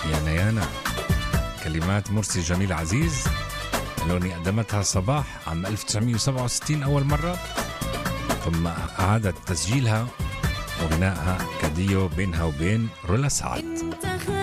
يانا كلمات مرسي جميل عزيز، الأغنية قدمتها صباح عام 1967 أول مرة، ثم أعادت تسجيلها وغنائها كديو بينها وبين رولا سعد.